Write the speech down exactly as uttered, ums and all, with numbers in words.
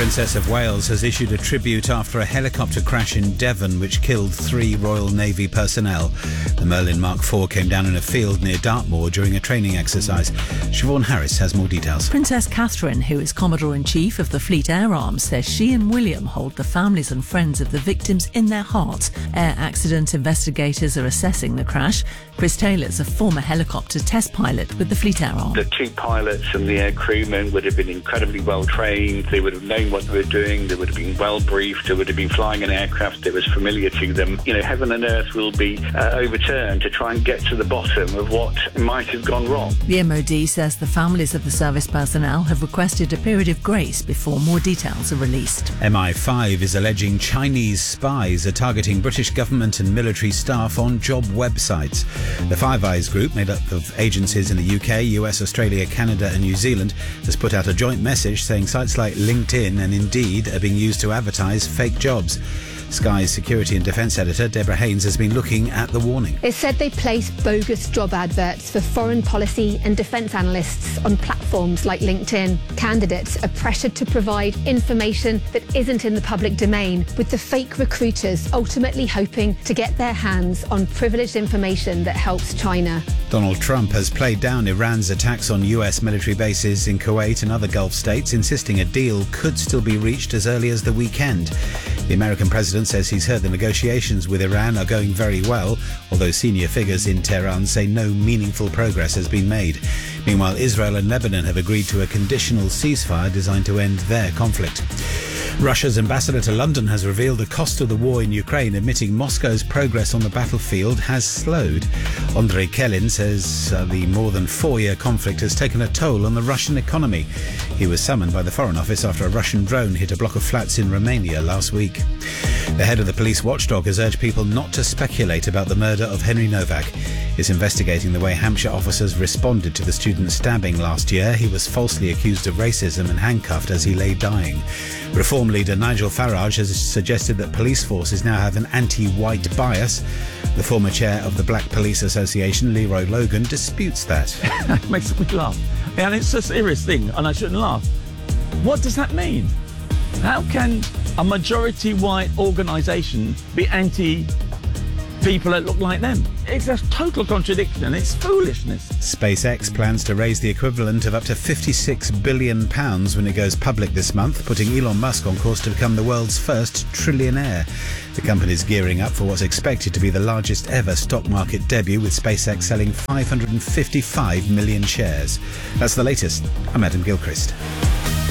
Princess of Wales has issued a tribute after a helicopter crash in Devon which killed three Royal Navy personnel. The Merlin Mark four came down in a field near Dartmoor during a training exercise. Siobhan Harris has more details. Princess Catherine, who is Commodore-in-Chief of the Fleet Air Arm, says she and William hold the families and friends of the victims in their hearts. Air accident investigators are assessing the crash. Chris Taylor's a former helicopter test pilot with the Fleet Air Arm. The two pilots and the air crewmen would have been incredibly well trained. They would have known what they were doing. They would have been well briefed. They would have been flying an aircraft that was familiar to them. You know, heaven and earth will be uh, overturned to try and get to the bottom of what might have gone wrong. The M O D says the families of the service personnel have requested a period of grace before more details are released. M I five is alleging Chinese spies are targeting British government and military staff on job websites. The Five Eyes group, made up of agencies in the U K, U S, Australia, Canada and New Zealand, has put out a joint message saying sites like LinkedIn and Indeed are being used to advertise fake jobs. Sky's security and defence editor Deborah Haynes has been looking at the warning. It said they place bogus job adverts for foreign policy and defence analysts on platforms like LinkedIn. Candidates are pressured to provide information that isn't in the public domain, with the fake recruiters ultimately hoping to get their hands on privileged information that helps China. Donald Trump has played down Iran's attacks on U S military bases in Kuwait and other Gulf states, insisting a deal could still be reached as early as the weekend. The American president says he's heard the negotiations with Iran are going very well, although senior figures in Tehran say no meaningful progress has been made. Meanwhile, Israel and Lebanon have agreed to a conditional ceasefire designed to end their conflict. Russia's ambassador to London has revealed the cost of the war in Ukraine, admitting Moscow's progress on the battlefield has slowed. Andrei Kelin says uh, the more than four-year conflict has taken a toll on the Russian economy. He was summoned by the Foreign Office after a Russian drone hit a block of flats in Romania last week. The head of the police watchdog has urged people not to speculate about the murder of Henry Novak. It's investigating the way Hampshire officers responded to the student stabbing last year. He was falsely accused of racism and handcuffed as he lay dying. Reform leader Nigel Farage has suggested that police forces now have an anti-white bias. The former chair of the Black Police Association, Leroy Logan, disputes that. It makes me laugh. And it's a serious thing, and I shouldn't laugh. What does that mean? How can a majority white organisation be anti people that look like them? It's a total contradiction. It's foolishness. SpaceX plans to raise the equivalent of up to fifty-six billion pounds when it goes public this month, putting Elon Musk on course to become the world's first trillionaire. The company is gearing up for what's expected to be the largest ever stock market debut, with SpaceX selling five hundred fifty-five million shares. That's the latest. I'm Adam Gilchrist.